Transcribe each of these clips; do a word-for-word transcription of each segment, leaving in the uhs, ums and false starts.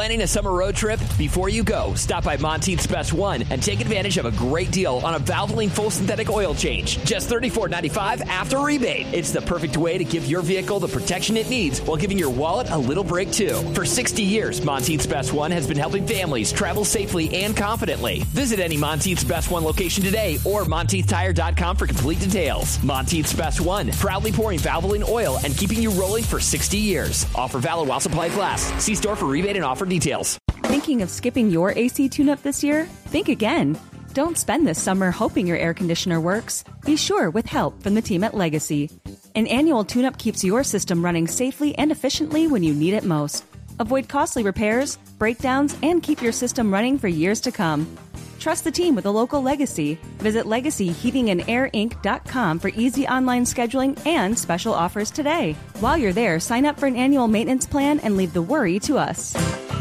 Planning a summer road trip? Before you go, stop by Monteith's Best One and take advantage of a great deal on a Valvoline full synthetic oil change. Just thirty-four ninety-five after rebate. It's the perfect way to give your vehicle the protection it needs while giving your wallet a little break too. For sixty years, Monteith's Best One has been helping families travel safely and confidently. Visit any Monteith's Best One location today or Monteith Tire dot com for complete details. Monteith's Best One, proudly pouring Valvoline oil and keeping you rolling for sixty years. Offer valid while supplies last. See store for rebate and offer details. Thinking of skipping your A C tune-up this year? Think again. Don't spend this summer hoping your air conditioner works. Be sure with help from the team at Legacy. An annual tune-up keeps your system running safely and efficiently when you need it most. Avoid costly repairs, breakdowns, and keep your system running for years to come. Trust the team with a local Legacy. Visit legacy heating and air inc dot com for easy online scheduling and special offers today. While you're there, sign up for an annual maintenance plan and leave the worry to us.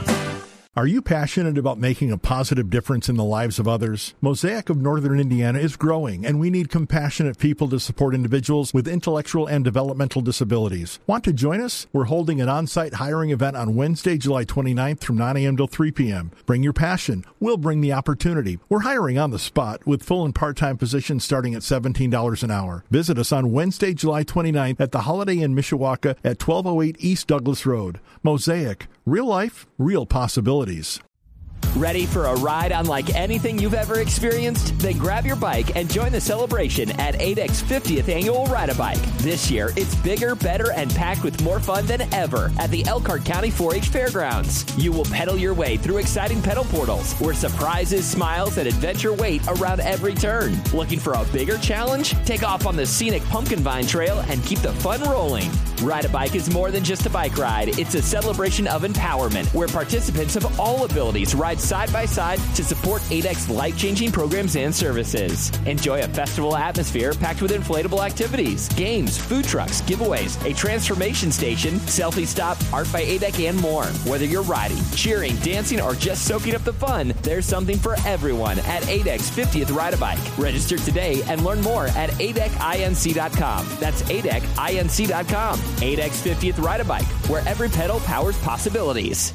Are you passionate about making a positive difference in the lives of others? Mosaic of Northern Indiana is growing, and we need compassionate people to support individuals with intellectual and developmental disabilities. Want to join us? We're holding an on-site hiring event on Wednesday, July twenty-ninth from nine a.m. till three p.m. Bring your passion. We'll bring the opportunity. We're hiring on the spot with full and part-time positions starting at seventeen dollars an hour. Visit us on Wednesday, July twenty-ninth at the Holiday Inn Mishawaka at twelve oh eight East Douglas Road. Mosaic. Real life, real possibilities. Ready for a ride unlike anything you've ever experienced? Then grab your bike and join the celebration at A D E C's fiftieth Annual Ride-A-Bike. This year, it's bigger, better, and packed with more fun than ever at the Elkhart County four H Fairgrounds. You will pedal your way through exciting pedal portals where surprises, smiles, and adventure wait around every turn. Looking for a bigger challenge? Take off on the scenic Pumpkin Vine Trail and keep the fun rolling. Ride-A-Bike is more than just a bike ride. It's a celebration of empowerment where participants of all abilities ride side by side to support A D E C's life-changing programs and services. Enjoy a festival atmosphere packed with inflatable activities, games, food trucks, giveaways, a transformation station, selfie stop, art by A D E C, and more. Whether you're riding, cheering, dancing, or just soaking up the fun, there's something for everyone at A D E C's fiftieth Ride-A-Bike. Register today and learn more at A D E C inc dot com. That's A D E C inc dot com. A D E C's fiftieth Ride-A-Bike, where every pedal powers possibilities.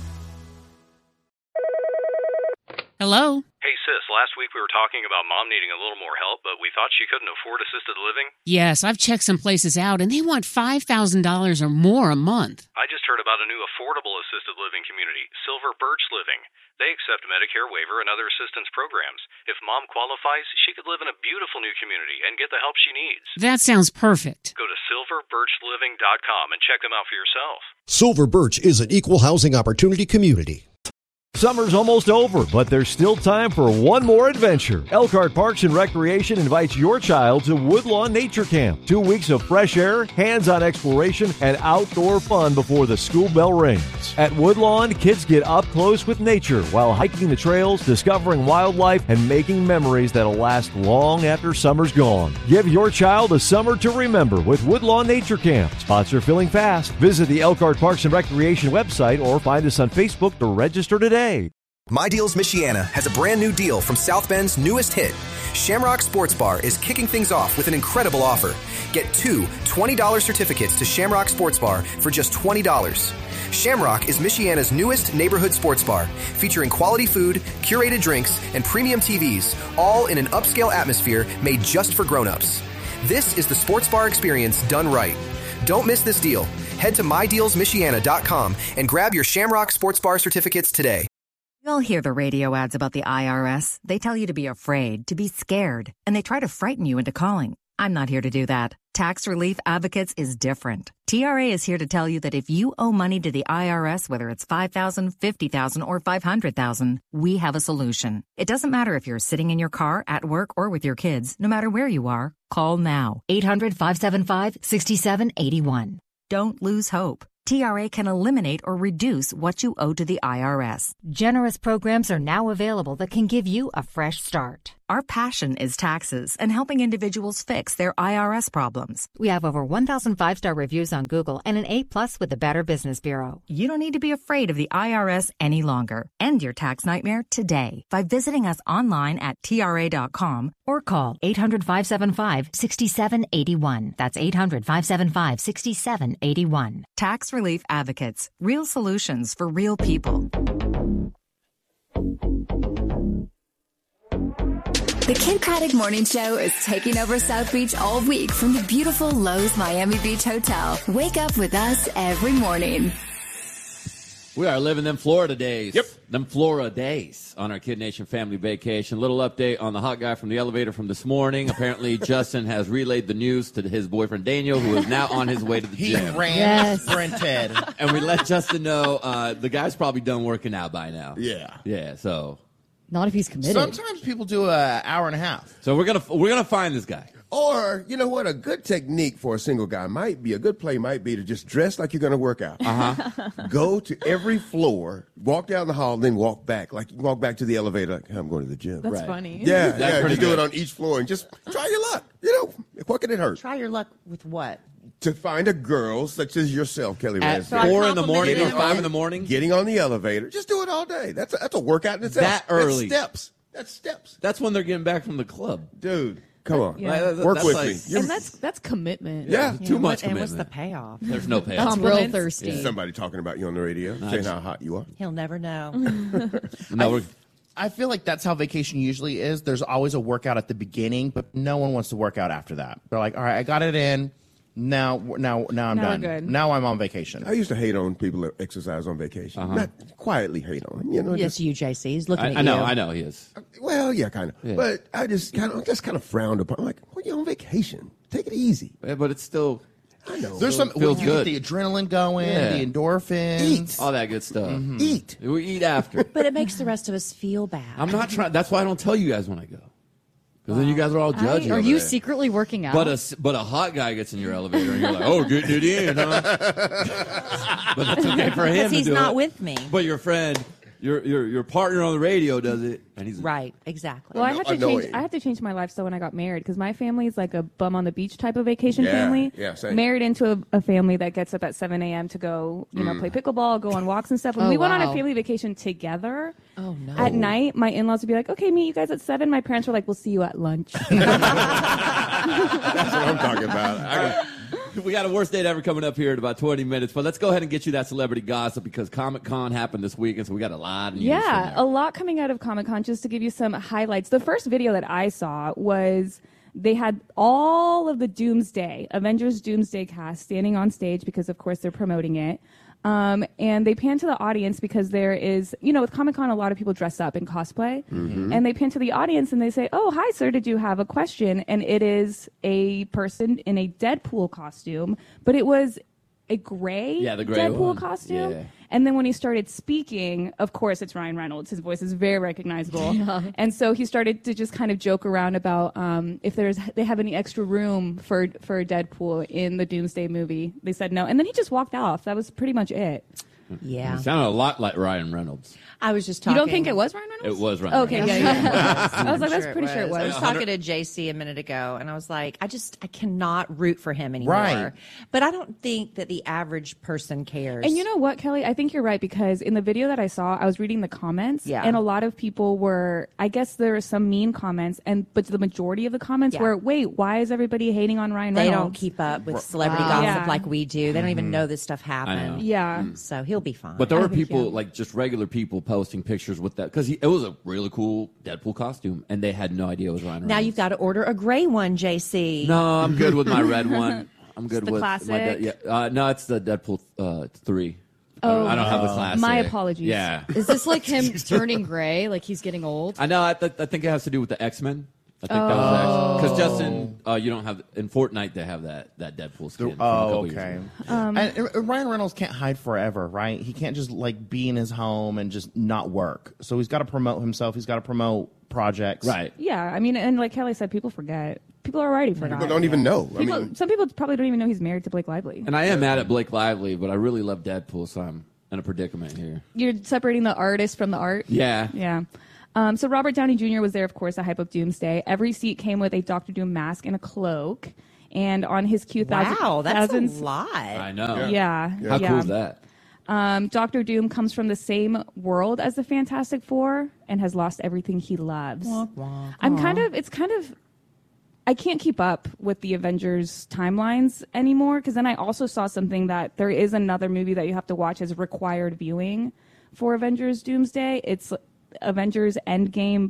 Hello? Hey, sis, last week we were talking about Mom needing a little more help, but we thought she couldn't afford assisted living. Yes, I've checked some places out, and they want five thousand dollars or more a month. I just heard about a new affordable assisted living community, Silver Birch Living. They accept Medicare waiver and other assistance programs. If Mom qualifies, she could live in a beautiful new community and get the help she needs. That sounds perfect. Go to silver birch living dot com and check them out for yourself. Silver Birch is an equal housing opportunity community. Summer's almost over, but there's still time for one more adventure. Elkhart Parks and Recreation invites your child to Woodlawn Nature Camp. Two weeks of fresh air, hands-on exploration, and outdoor fun before the school bell rings. At Woodlawn, kids get up close with nature while hiking the trails, discovering wildlife, and making memories that'll last long after summer's gone. Give your child a summer to remember with Woodlawn Nature Camp. Spots are filling fast. Visit the Elkhart Parks and Recreation website or find us on Facebook to register today. My Deals Michiana has a brand new deal from South Bend's newest hit. Shamrock Sports Bar is kicking things off with an incredible offer. Get two twenty dollars certificates to Shamrock Sports Bar for just twenty dollars. Shamrock is Michiana's newest neighborhood sports bar, featuring quality food, curated drinks, and premium T Vs, all in an upscale atmosphere made just for grown-ups. This is the sports bar experience done right. Don't miss this deal. Head to my deals michiana dot com and grab your Shamrock Sports Bar certificates today. You'll hear the radio ads about the I R S. They tell you to be afraid, to be scared, and they try to frighten you into calling. I'm not here to do that. Tax Relief Advocates is different. T R A is here to tell you that if you owe money to the I R S, whether it's five thousand dollars, fifty thousand dollars, or five hundred thousand dollars, we have a solution. It doesn't matter if you're sitting in your car, at work, or with your kids. No matter where you are, call now. eight hundred, five seven five, six seven eight one. Don't lose hope. T R A can eliminate or reduce what you owe to the I R S. Generous programs are now available that can give you a fresh start. Our passion is taxes and helping individuals fix their I R S problems. We have over one thousand five-star reviews on Google and an A plus with the Better Business Bureau. You don't need to be afraid of the I R S any longer. End your tax nightmare today by visiting us online at T R A dot com or call eight hundred, five seven five, six seven eight one. That's eight hundred, five seven five, six seven eight one. Tax Relief Advocates. Real solutions for real people. The Kim Craddock Morning Show is taking over South Beach all week from the beautiful Lowe's Miami Beach Hotel. Wake up with us every morning. We are living them Florida days. Yep. Them Florida days on our Kid Nation family vacation. Little update on the hot guy from the elevator from this morning. Apparently, Justin has relayed the news to his boyfriend, Daniel, who is now on his way to the he gym. He ran, yes. sprinted. And we let Justin know uh, the guy's probably done working out by now. Yeah. Yeah, so. Not if he's committed. Sometimes people do an hour and a half. So we're gonna we're gonna find this guy. Or, you know what, a good technique for a single guy might be, a good play might be to just dress like you're going to work out. Uh-huh. Go to every floor, walk down the hall, then walk back. Like, you walk back to the elevator, like, hey, I'm going to the gym. That's Right. funny. Yeah, That's yeah, pretty just do good. it on each floor and just try your luck. You know, what can it hurt? Try your luck with what? To find a girl such as yourself, Kelly At Ransdale. four in the morning or Getting five on- in the morning? Getting on the elevator. Just do it all day. That's a, that's a workout in itself. That early. That's steps. That's steps. That's when they're getting back from the club. Dude, come on. Yeah. Like, that- Work that's with like- me. You're- And that's that's commitment. Yeah, You too know, much what- And what's the commitment. payoff? There's no payoff. I'm real Compliments. thirsty. Yeah. Somebody talking about you on the radio, saying how hot you are. He'll never know. No, we're, I feel like that's how vacation usually is. There's always a workout at the beginning, but no one wants to work out after that. They're like, all right, I got it in. Now, now, now I'm Now we're done. good. Now I'm on vacation. I used to hate on people that exercise on vacation. Uh-huh. Not quietly hate on them, you know. Yes, just, you, J C. He's looking I, at I know, you. I know he is. well, yeah, kind of. Yeah. But I just kind of, just kind of frowned upon. I'm like, well, you're on vacation. Take it easy. Yeah, but it's still I know. There's some feels you good. get the adrenaline going, Yeah. the endorphins. Eat. all that good stuff. Mm-hmm. Eat. We eat after. But it makes the rest of us feel bad. I'm not trying. That's why I don't tell you guys when I go. Because then you guys are all judging. Are over you there. secretly working out? But a but a hot guy gets in your elevator and you're like, oh, getting it in, huh? But that's okay for him Because to he's do not it. with me. But your friend, your your your partner on the radio does it, and he's Right, exactly. Well, I had to Annoying. change. I had to change my lifestyle when I got married because my family is like a bum on the beach type of vacation Yeah, family. yeah, same. Married into a, a family that gets up at seven a.m. to go, you know, Mm. play pickleball, go on walks and stuff. When Oh, we went on wow. a family vacation together, Oh, no. at night, my in-laws would be like, "Okay, meet you guys at seven." My parents were like, "We'll see you at lunch." That's what I'm talking about. I, we got a worst date ever coming up here in about twenty minutes. But let's go ahead and get you that celebrity gossip because Comic Con happened this weekend, so we got a lot of news. Yeah, from there. a lot coming out of Comic-Con. Just to give you some highlights, the first video that I saw was they had all of the Doomsday, Avengers Doomsday cast standing on stage because, of course, they're promoting it. Um, and they pan to the audience because there is, you know, with Comic-Con, a lot of people dress up in cosplay. Mhm. And they pan to the audience and they say, "Oh, hi, sir, did you have a question?" And it is a person in a Deadpool costume, but it was a gray, Yeah, the gray Deadpool one. costume. Yeah. And then when he started speaking, of course, it's Ryan Reynolds. His voice is very recognizable. Yeah. And so he started to just kind of joke around about um, if there's they have any extra room for for Deadpool in the Doomsday movie. They said no. And then he just walked off. That was pretty much it. Yeah. It sounded a lot like Ryan Reynolds. I was just You talking. don't think it was Ryan Reynolds? It was Ryan Okay, Reynolds. yeah, yeah. I was like, I'm that's sure pretty sure it was. I was talking to J C a minute ago, and I was like, I just, I cannot root for him anymore. Right. But I don't think that the average person cares. And you know what, Kelly? I think you're right because in the video that I saw, I was reading the comments, Yeah. and a lot of people were. I guess there were some mean comments, and but the majority of the comments Yeah. were, "Wait, why is everybody hating on Ryan they Reynolds?" don't keep up with celebrity Wow. gossip Yeah. like we do. They don't even Mhm. know this stuff I know. happened. Yeah. So he'll be fine. But there I were think, people, yeah. like just regular people, posting pictures with that because it was a really cool Deadpool costume, and they had no idea it was Ryan Reynolds. now you've got to order a gray one, J C. No, I'm good with my red one. I'm good the with classic? my de- yeah. Uh, no, it's the Deadpool uh, three. Oh, I don't have the classic. my apologies. Yeah, Is this like him turning gray? Like he's getting old? I know. I, th- I think it has to do with the X Men. I think that was because Justin, uh, you don't have in Fortnite. They have that that Deadpool skin. from a Oh, couple years okay. ago. Um, and, and Ryan Reynolds can't hide forever, right? He can't just like be in his home and just not work. So he's got to promote himself. He's got to promote projects. Right. Yeah, I mean, and like Kelly said, people forget. People already forgot. people don't even know. I People, mean, some people probably don't even know he's married to Blake Lively. And I am mad at Blake Lively, but I really love Deadpool, so I'm in a predicament here. You're separating the artist from the art. Yeah. Yeah. Um, so Robert Downey Junior was there, of course, to hype up Doomsday. Every seat came with a Doctor Doom mask and a cloak. And on his Q thousand, Wow, that's thousands, a lot. I know. Yeah. Yeah. How yeah. cool is that? Um, Doctor Doom comes from the same world as the Fantastic Four and has lost everything he loves. I'm kind of, it's kind of, I can't keep up with the Avengers timelines anymore because then I also saw something that there is another movie that you have to watch as required viewing for Avengers Doomsday. It's Avengers Endgame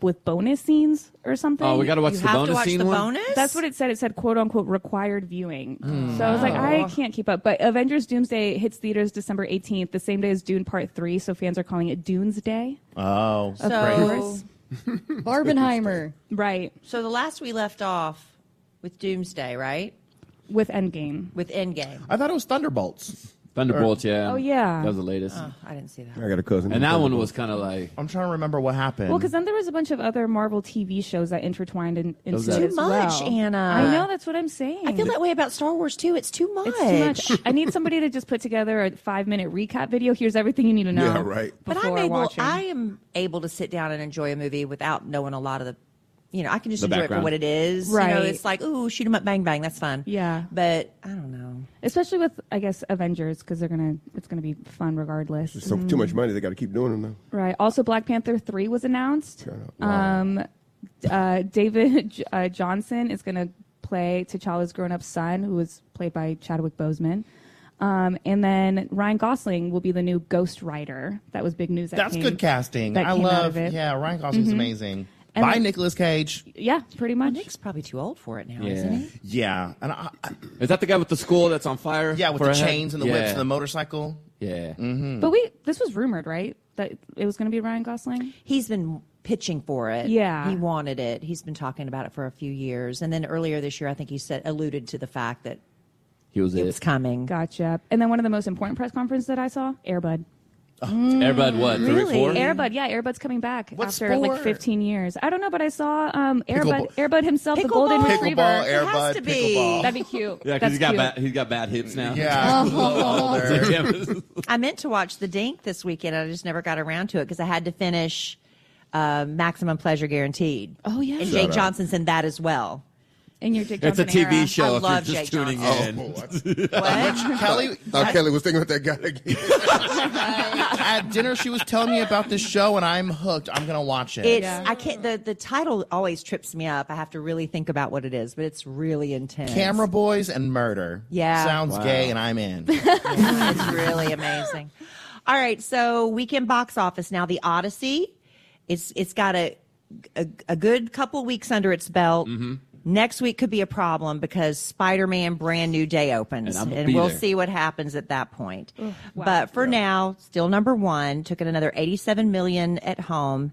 with bonus scenes or something. Oh, we got to watch You the have to bonus watch scene the one? bonus? That's what it said. It said "quote unquote" required viewing. Mm. So I was like, I Oh. can't keep up. But Avengers: Doomsday hits theaters December eighteenth, the same day as Dune Part Three. So fans are calling it Dunes Day. Oh, Of So- course. Barbenheimer. Right. So the last we left off with Doomsday, right? With Endgame. With Endgame. I thought it was Thunderbolts. Thunderbolts, yeah. Oh, yeah. That was the latest. Oh, I didn't see that. I got a cousin. And that one was kind of like. I'm trying to remember what happened. Well, because then there was a bunch of other Marvel T V shows that intertwined in, into Those it are- as Too much, well. Anna. I know, that's what I'm saying. I feel that way about Star Wars too. It's too much. It's too much. I need somebody to just put together a five minute recap video. Here's everything you need to know. Yeah, right. But I'm before able. watching. I am able to sit down and enjoy a movie without knowing a lot of the. You know, I can just The enjoy it background. for what it is. You know, Right. it's like, ooh, shoot 'em up, bang bang. That's fun. Yeah. But I don't know. Especially with, I guess, Avengers, because they're gonna, it's gonna be fun regardless. There's so, too much money. They got to keep doing them now. Right. Also, Black Panther three was announced. Wow. Um, uh, David J- uh, Johnson is going to play T'Challa's grown-up son, who was played by Chadwick Boseman. Um, and then Ryan Gosling will be the new Ghost Rider. That was big news. That That's came, good casting. that I came out love. of it. Yeah, Ryan Gosling's Mhm. amazing. And Bye, then- Nicolas Cage. Yeah, pretty much. Nick's probably too old for it now, Yeah. isn't he? Yeah, and I, I, Is that the guy with the skull that's on fire? yeah, with for the a head? chains and the yeah. whips and the motorcycle. Yeah. Mm-hmm. But we, this was rumored, right? That it was going to be Ryan Gosling. He's been pitching for it. Yeah. He wanted it. He's been talking about it for a few years. And then earlier this year, I think he said alluded to the fact that He was it it. was coming. Gotcha. And then one of the most important press conferences that I saw, Air Bud. Airbud, what? Three, Really? four? Air Bud, yeah, Air Bud's coming back What after like sport? fifteen years. I don't know, but I saw um, Air Bud, Pickleball. Air Bud himself, the Pickleball. golden Pickleball, retriever. Air It has Bud, to be. pickleball. That'd be cute. Yeah, because That's he's got cute. bad. He's got bad hips now. Yeah, he's a little older. Yeah. I meant to watch The Dink this weekend. I just never got around to it because I had to finish uh, Maximum Pleasure Guaranteed. Oh yeah, And Shut Jake up. Johnson's in that as well. and your Jake It's a Johnson T V era. show I if love you're just Jake tuning Johnson. in. What? Kelly, Thought Kelly was thinking about that guy again. at dinner, she was telling me about this show, and I'm hooked. I'm gonna watch it. It's I can't the, the title always trips me up. I have to really think about what it is, but it's really intense. Camera Boys and Murder. Yeah. sounds Wow. gay, and I'm in. Yeah, it's really amazing. All right, so weekend box office now. The Odyssey, it's it's got a a, a good couple weeks under its belt. Mm-hmm. Next week could be a problem because Spider-Man Brand New Day opens, And I'm gonna and be we'll there. see what happens at that point. wow. But for now, still number one. Took in another eighty-seven million at home.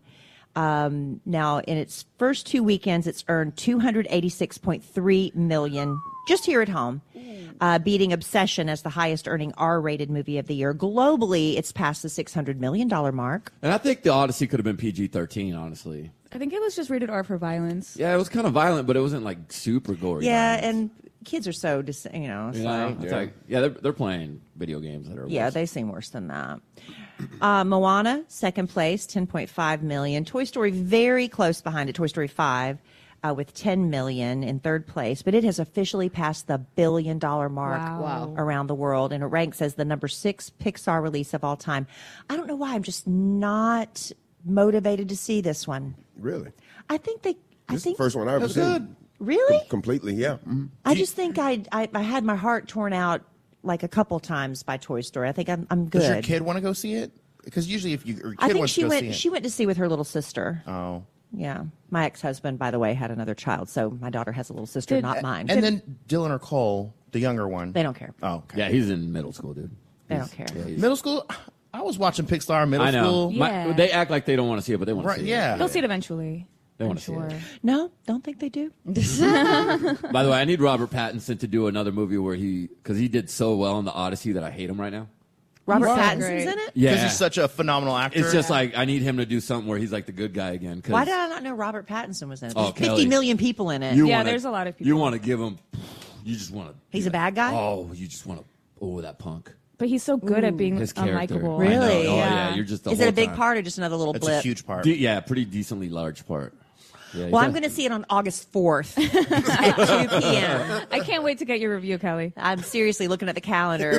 Um, now, in its first two weekends, it's earned two hundred eighty-six point three million just here at home, uh, beating Obsession as the highest earning R-rated movie of the year. Globally, it's past the six hundred million dollars mark. And I think the Odyssey could have been P G thirteen, honestly. I think it was just rated R for violence. Yeah, it was kind of violent, but it wasn't like super gory. Yeah, violence. and kids are so, dis- you know, it's You know, like, it's like yeah, they're they're playing video games that are yeah, worse. they seem worse than that. Uh, Moana, second place, ten point five million. Toy Story very close behind it. Toy Story five uh, with ten million in third place, but it has officially passed the billion dollar mark Wow. Wow. around the world, and it ranks as the number six Pixar release of all time. I don't know why. I'm just not motivated to see this one. Really? I think they. I This is the think first one I've ever That's seen. good. really. Com- completely, yeah. Mhm. I just think I, I I had my heart torn out like a couple times by Toy Story. I think I'm I'm good. Does your kid want to go see it? Because usually, if you, your kid I think wants she to go went. see it. She went to see with her little sister. Oh. Yeah, my ex-husband, by the way, had another child, so my daughter has a little sister, Did- not mine. And then Dylan or Cole, the younger one. They don't care. Oh, okay. Yeah, he's in middle school, dude. They He's- don't care. yeah, he's- Middle school. I was watching Pixar middle I know. school. My- Yeah. they act like they don't want to see it, but they want Right, to see yeah. it. They'll see it eventually. They I'm want to see sure. it. No, don't think they do. By the way, I need Robert Pattinson to do another movie where he, because he did so well in the Odyssey that I hate him right now. Robert He's so Pattinson's great. in it. Yeah, Because he's such a phenomenal actor. it's just like I need him to do something where he's like the good guy again. 'cause Why did I not know Robert Pattinson was in it? Oh, There's fifty Kelly. million people in it. you Yeah, wanna- there's a lot of people. You want to give him, you just want to. He's a bad guy? Oh, you just want to. Oh, that punk. But he's so good at being His character. unlikable. I know. Really? Oh Yeah. yeah, you're just. The Is it a whole big time. part or just another little It's blip? a huge part. De- yeah, pretty decently large part. Yeah, Well, he's I'm a- going to see it on August fourth at two p.m. I can't wait to get your review, Kelly. I'm seriously looking at the calendar.